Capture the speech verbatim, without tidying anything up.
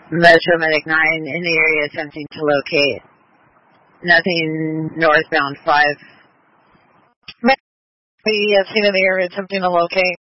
Metro Medic nine in the area attempting to locate. Nothing northbound five. We have seen in the area attempting to locate.